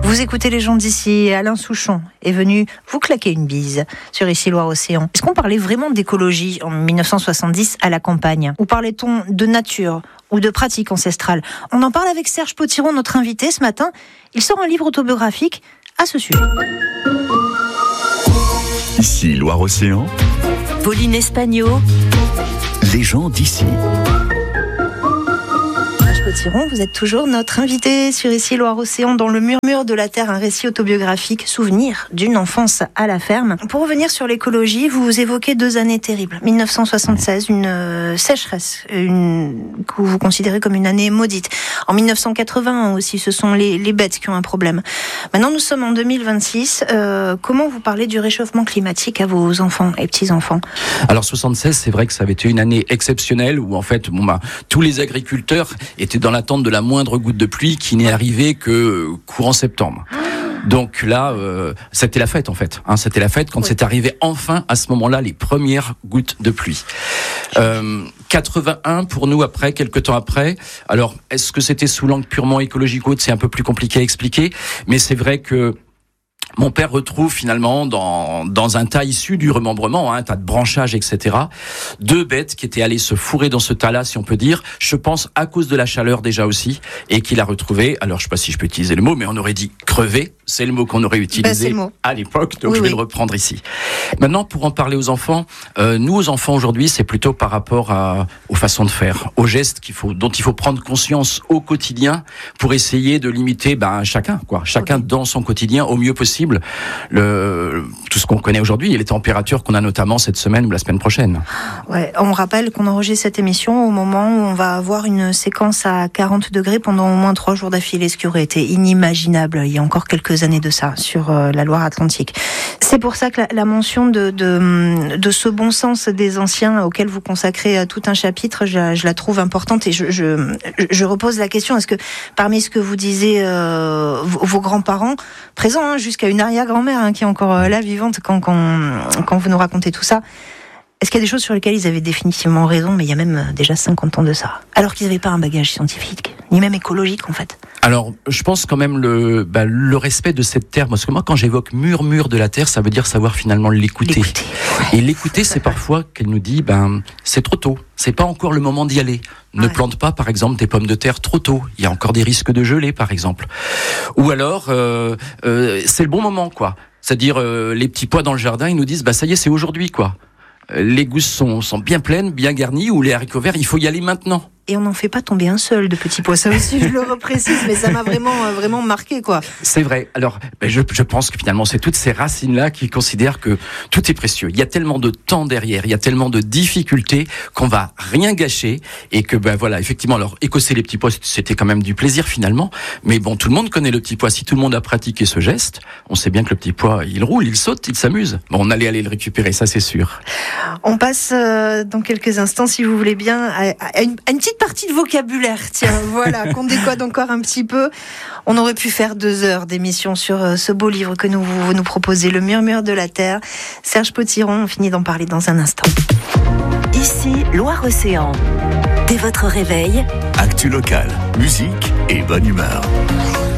Vous écoutez les gens d'ici et Alain Souchon est venu vous claquer une bise sur Ici Loire-Océan. Est-ce qu'on parlait vraiment d'écologie en 1970 à la campagne? Ou parlait-on de nature ou de pratiques ancestrales? On en parle avec Serge Potiron, notre invité ce matin. Il sort un livre autobiographique à ce sujet. Ici Loire-Océan. Pauline Espagno. Les gens d'ici. Potiron, vous êtes toujours notre invité sur Ici Loire-Océan dans le murmure de la terre, un récit autobiographique, souvenir d'une enfance à la ferme. Pour revenir sur l'écologie, vous évoquez 2 années terribles. 1976, une sécheresse, que vous considérez comme une année maudite. En 1981 aussi, ce sont les bêtes qui ont un problème. Maintenant, nous sommes en 2026. Comment vous parlez du réchauffement climatique à vos enfants et petits-enfants? Alors 76, c'est vrai que ça avait été une année exceptionnelle où en fait, tous les agriculteurs étaient dans l'attente de la moindre goutte de pluie qui n'est arrivée que courant septembre. Donc là, c'était la fête en fait. C'était la fête quand c'est arrivé enfin à ce moment-là les premières gouttes de pluie. 81 pour nous après, quelques temps après. Alors, est-ce que c'était sous l'angle purement écologique ou autre? C'est un peu plus compliqué à expliquer, mais c'est vrai que mon père retrouve finalement dans un tas issu du remembrement, un tas de branchages, etc. 2 bêtes qui étaient allées se fourrer dans ce tas-là, si on peut dire. Je pense à cause de la chaleur déjà aussi, et qu'il a retrouvé. Alors je sais pas si je peux utiliser le mot, mais on aurait dit crever. C'est le mot qu'on aurait utilisé à l'époque, donc je vais le reprendre ici. Maintenant, pour en parler aux enfants, nous aux enfants aujourd'hui, c'est plutôt par rapport aux façons de faire, aux gestes dont il faut prendre conscience au quotidien pour essayer de limiter, chacun dans son quotidien au mieux possible. Tout ce qu'on connaît aujourd'hui et les températures qu'on a notamment cette semaine ou la semaine prochaine. Ouais, on rappelle qu'on enregistre cette émission au moment où on va avoir une séquence à 40 degrés pendant au moins 3 jours d'affilée, ce qui aurait été inimaginable il y a encore quelques années de ça sur la Loire-Atlantique. C'est pour ça que la mention de ce bon sens des anciens auquel vous consacrez tout un chapitre, je la trouve importante et je repose la question, est-ce que parmi ce que vous disiez vos grands-parents présents jusqu'à une arrière-grand-mère qui est encore là vivante quand vous nous racontez tout ça, est-ce qu'il y a des choses sur lesquelles ils avaient définitivement raison, mais il y a même déjà 50 ans de ça, alors qu'ils n'avaient pas un bagage scientifique, ni même écologique en fait? Alors, je pense quand même le respect de cette terre, parce que moi quand j'évoque murmure de la terre, ça veut dire savoir finalement l'écouter. Et l'écouter, c'est parfois qu'elle nous dit, c'est trop tôt, c'est pas encore le moment d'y aller. Ne plante pas, par exemple, des pommes de terre trop tôt. Il y a encore des risques de gelée, par exemple. Ou alors, c'est le bon moment, quoi. C'est-à-dire, les petits pois dans le jardin, ils nous disent, ça y est, c'est aujourd'hui, quoi. Les gousses sont bien pleines, bien garnies, ou les haricots verts, il faut y aller maintenant. Et on n'en fait pas tomber un seul de petits pois. Ça aussi, je le reprécise, mais ça m'a vraiment marqué, quoi. C'est vrai. Alors, je pense que finalement, c'est toutes ces racines-là qui considèrent que tout est précieux. Il y a tellement de temps derrière, il y a tellement de difficultés qu'on va rien gâcher et que, effectivement, alors, écosser les petits pois, c'était quand même du plaisir finalement. Mais bon, tout le monde connaît le petit pois. Si tout le monde a pratiqué ce geste, on sait bien que le petit pois, il roule, il saute, il s'amuse. Bon, on allait aller le récupérer, ça c'est sûr. On passe dans quelques instants, si vous voulez bien, à une petite partie de vocabulaire, tiens, voilà, qu'on décode encore un petit peu. On aurait pu faire 2 heures d'émission sur ce beau livre que vous nous proposez, Le murmure de la terre. Serge Potiron, on finit d'en parler dans un instant. Ici, Loire-Océan. Dès votre réveil, actu local, musique et bonne humeur.